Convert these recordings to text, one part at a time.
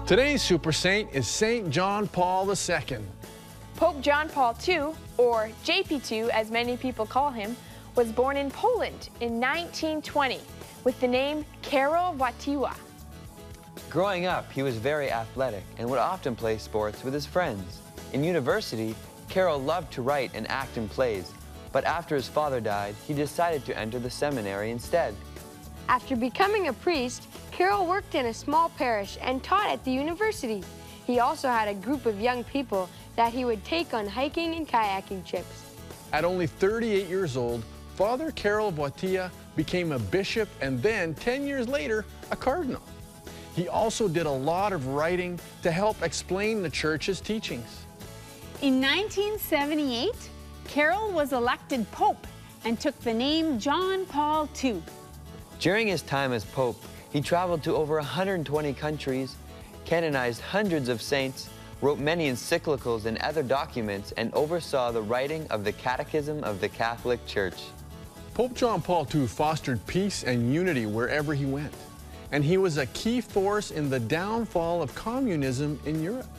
Today's super saint is St. John Paul II. Pope John Paul II, or JP2 as many people call him, was born in Poland in 1920 with the name Karol Wojtyła. Growing up, he was very athletic and would often play sports with his friends. In university, Karol loved to write and act in plays, but after his father died, he decided to enter the seminary instead. After becoming a priest, Karol worked in a small parish and taught at the university. He also had a group of young people that he would take on hiking and kayaking trips. At only 38 years old, Father Karol Wojtyła became a bishop and then, 10 years later, a cardinal. He also did a lot of writing to help explain the church's teachings. In 1978, Karol was elected Pope and took the name John Paul II. During his time as Pope, he traveled to over 120 countries, canonized hundreds of saints, wrote many encyclicals and other documents, and oversaw the writing of the Catechism of the Catholic Church. Pope John Paul II fostered peace and unity wherever he went, and he was a key force in the downfall of communism in Europe.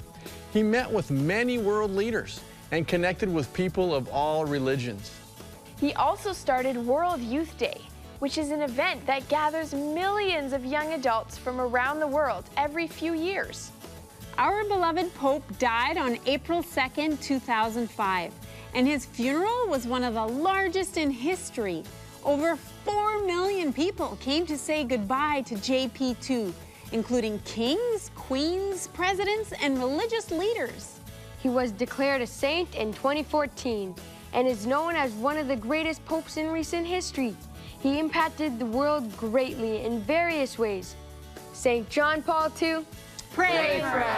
He met with many world leaders and connected with people of all religions. He also started World Youth Day, which is an event that gathers millions of young adults from around the world every few years. Our beloved Pope died on April 2nd, 2005, and his funeral was one of the largest in history. Over 4 million people came to say goodbye to JP2, including kings, queens, presidents, and religious leaders. He was declared a saint in 2014 and is known as one of the greatest popes in recent history. He impacted the world greatly in various ways. St. John Paul II, Pray for us.